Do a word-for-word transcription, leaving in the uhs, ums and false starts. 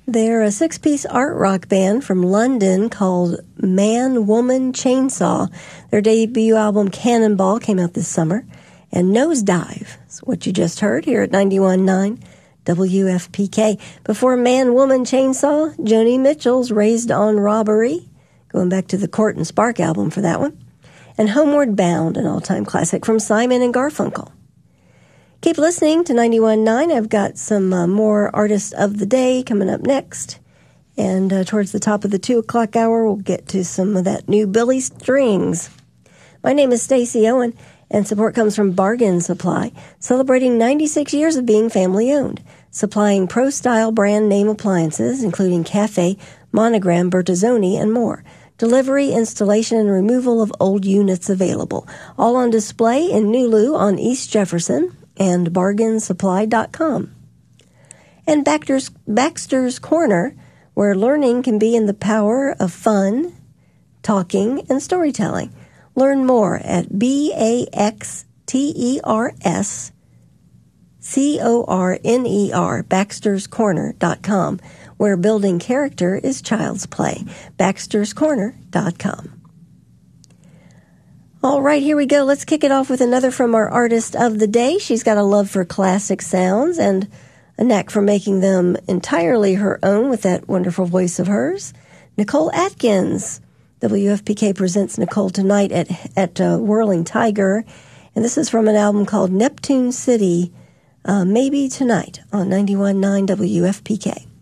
They're a six-piece art rock band from London called Man Woman Chainsaw. Their debut album, Cannonball, came out this summer. And Nosedive is what you just heard here at ninety-one point nine W F P K. Before Man Woman Chainsaw, Joni Mitchell's Raised on Robbery, going back to the Court and Spark album for that one. And Homeward Bound, an all-time classic from Simon and Garfunkel. Keep listening to ninety-one point nine. I've got some uh, more Artists of the Day coming up next. And uh, towards the top of the two o'clock hour, we'll get to some of that new Billy Strings. My name is Stacey Owen, and support comes from Bargain Supply, celebrating ninety-six years of being family-owned, supplying pro-style brand name appliances, including Cafe, Monogram, Bertazzoni, and more. Delivery, installation, and removal of old units available. All on display in Nulu on East Jefferson and bargain supply dot com. And Baxter's, Baxter's Corner, where learning can be in the power of fun, talking, and storytelling. Learn more at B A X T E R S C O R N E R, baxters corner dot com, where building character is child's play. baxters corner dot com. All right, here we go. Let's kick it off with another from our Artist of the Day. She's got a love for classic sounds and a knack for making them entirely her own with that wonderful voice of hers. Nicole Atkins. W F P K presents Nicole tonight at, at uh, Whirling Tiger. And this is from an album called Neptune City, uh, Maybe Tonight on ninety-one point nine W F P K.